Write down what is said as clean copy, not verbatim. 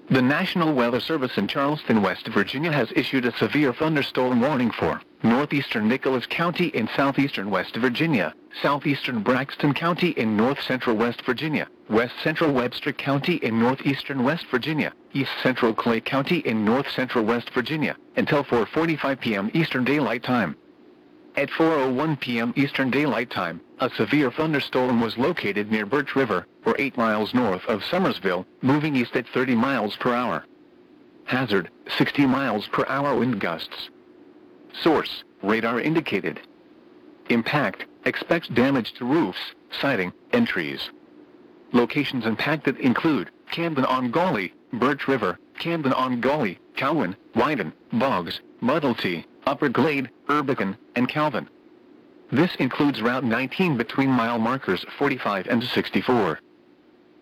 The National Weather Service in Charleston, West Virginia has issued a severe thunderstorm warning for northeastern Nicholas County in southeastern West Virginia, southeastern Braxton County in north-central West Virginia, west-central Webster County in northeastern West Virginia, east-central Clay County in north-central West Virginia, until 4:45 p.m. Eastern Daylight Time. At 4:01 p.m. Eastern Daylight Time, a severe thunderstorm was located near Birch River, or 8 miles north of Summersville, moving east at 30 miles per hour. Hazard, 60 miles per hour wind gusts. Source, radar indicated. Impact, expects damage to roofs, siding, and trees. Locations impacted include Camden-on-Gauley, Birch River, Camden-on-Gauley, Cowan, Wyden, Boggs, Muddletee, Upper Glade, Erbican, and Calvin. This includes Route 19 between mile markers 45 and 64.